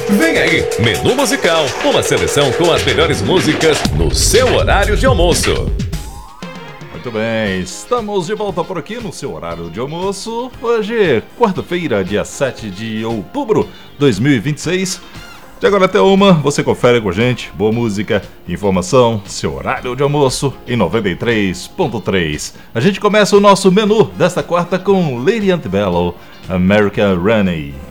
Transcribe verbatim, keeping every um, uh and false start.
Vem aí, Menu Musical, uma seleção com as melhores músicas no seu horário de almoço. Muito bem, estamos de volta por aqui no seu horário de almoço. Hoje, quarta-feira, dia sete de outubro de dois mil e vinte e seis. De agora até uma, você confere com a gente boa música, informação, seu horário de almoço em noventa e três ponto três. A gente começa o nosso menu desta quarta com Lady Antebellum, American Running.